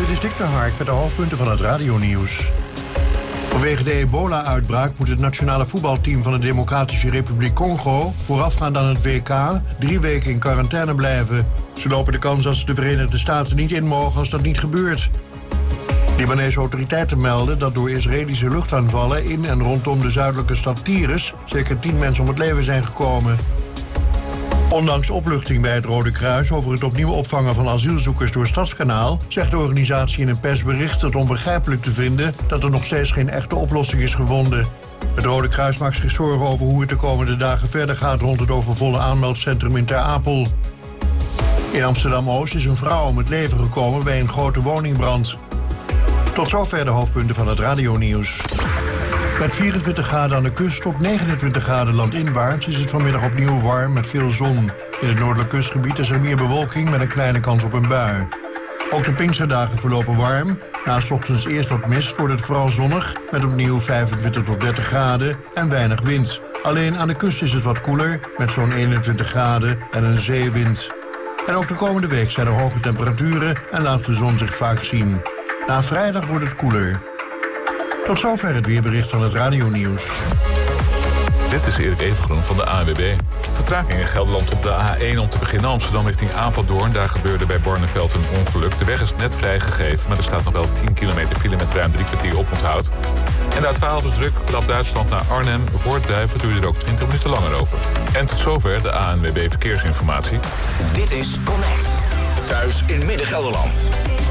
Dit is Dick de Hark met de hoofdpunten van het radionieuws. Vanwege de ebola-uitbraak moet het nationale voetbalteam van de Democratische Republiek Congo voorafgaand aan het WK 3 weken in quarantaine blijven. Ze lopen de kans dat ze de Verenigde Staten niet in mogen als dat niet gebeurt. Libanese autoriteiten melden dat door Israëlische luchtaanvallen in en rondom de zuidelijke stad Tyres zeker 10 mensen om het leven zijn gekomen. Ondanks opluchting bij het Rode Kruis over het opnieuw opvangen van asielzoekers door Stadskanaal, zegt de organisatie in een persbericht het onbegrijpelijk te vinden dat er nog steeds geen echte oplossing is gevonden. Het Rode Kruis maakt zich zorgen over hoe het de komende dagen verder gaat rond het overvolle aanmeldcentrum in Ter Apel. In Amsterdam-Oost is een vrouw om het leven gekomen bij een grote woningbrand. Tot zover de hoofdpunten van het radionieuws. Met 24 graden aan de kust tot 29 graden landinwaarts is het vanmiddag opnieuw warm met veel zon. In het noordelijk kustgebied is er meer bewolking met een kleine kans op een bui. Ook de Pinksterdagen verlopen warm. Na 's ochtends eerst wat mist wordt het vooral zonnig met opnieuw 25 tot 30 graden en weinig wind. Alleen aan de kust is het wat koeler met zo'n 21 graden en een zeewind. En ook de komende week zijn er hoge temperaturen en laat de zon zich vaak zien. Na vrijdag wordt het koeler. Tot zover het weerbericht van het radionieuws. Dit is Erik Evengroen van de ANWB. Vertraging in Gelderland op de A1 om te beginnen Amsterdam richting Apeldoorn. Daar gebeurde bij Barneveld een ongeluk. De weg is net vrijgegeven, maar er staat nog wel 10 kilometer file met ruim 3 kwartier oponthoud. En de A12 is druk vanaf Duitsland naar Arnhem. Voor Duiven duurde er ook 20 minuten langer over. En tot zover de ANWB Verkeersinformatie. Dit is Connect. Thuis in Midden-Gelderland.